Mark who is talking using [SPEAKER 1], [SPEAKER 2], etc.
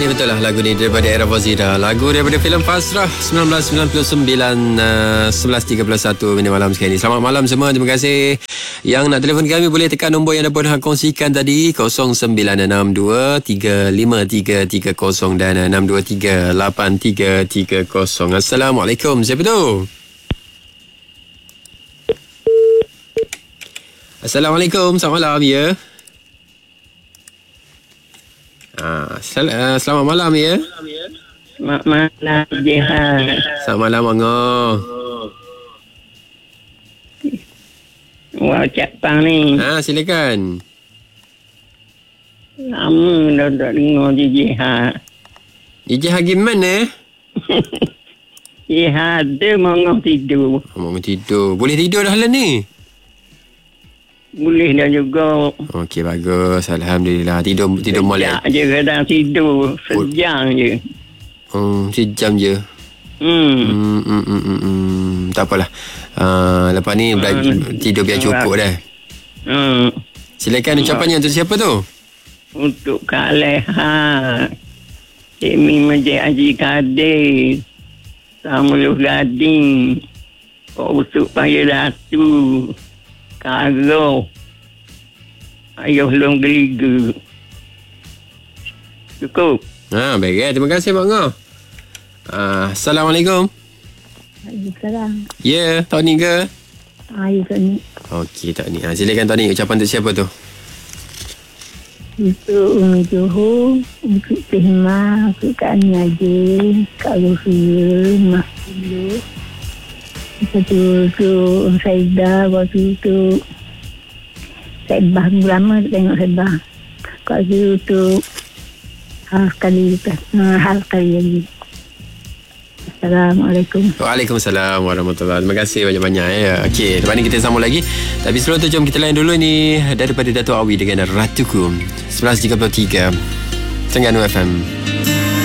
[SPEAKER 1] ni betul lah lagu ni daripada Era Fazira. Lagu daripada filem Pasrah 1999, 11.31 minit malam sekarang ni. Selamat malam semua. Terima kasih. Yang nak telefon kami boleh tekan nombor yang dapat kongsikan tadi 0962353330 dan 6238330. Assalamualaikum. Siapa tu? Assalamualaikum. Selamat malam ya. Selamat malam ya.
[SPEAKER 2] Selamat malam Jihan.
[SPEAKER 1] Selamat malam Angah.
[SPEAKER 2] Wah, Cakpang ni.
[SPEAKER 1] Silakan.
[SPEAKER 2] Lama dah tak dengar Jihan.
[SPEAKER 1] Jihan gimana?
[SPEAKER 2] Jihan ada mengah tidur.
[SPEAKER 1] Mengah tidur. Boleh tidur dah lah ni?
[SPEAKER 2] Boleh dah juga.
[SPEAKER 1] Okey, bagus. Alhamdulillah. Tidur molek.
[SPEAKER 2] Sejak je kadang tidur. Sejam je.
[SPEAKER 1] Sejam je. Tak apalah. Lepas ni tidur biar cukup dah. Silakan ucapannya untuk siapa tu?
[SPEAKER 2] Untuk Kak Leha. Cik Mi Masjid Haji Kadir. Samuluh Gading. Pak Usuk Paya Datu. Karo. Ayuh Long Geliga. Cukup.
[SPEAKER 1] Baik. Terima kasih Mak Ngah. Assalamualaikum.
[SPEAKER 3] Waalaikumsalam.
[SPEAKER 1] Ya, Tok Ni ke?
[SPEAKER 3] Ya, Tok Ni.
[SPEAKER 1] Okey, Tok Ni. Silakan Tok Ni. Ucapan untuk siapa tu?
[SPEAKER 3] Untuk Umi Johor, untuk Tehma, untuk Kak Ani Aje, Kak Rufia, Mas Dulu. Lepas tu untuk Saidah, waktu tu Saibah, lama tengok Saibah. Lepas tu untuk hal sekali lagi. Assalamualaikum.
[SPEAKER 1] Waalaikumsalam warahmatullahi. Terima kasih banyak-banyak ya. Okey, lepas ni kita sambung lagi. Tapi sebelum tu jom kita lain dulu ni daripada Dato' Awi dengan Ratuku 11.33 Terengganu FM.